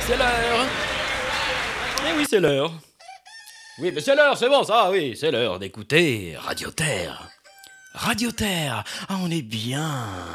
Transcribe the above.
c'est l'heure. Eh oui, c'est l'heure. Oui, mais c'est l'heure, c'est bon ça, oui, c'est l'heure d'écouter Radio Terre. Radio Terre, ah, on est bien.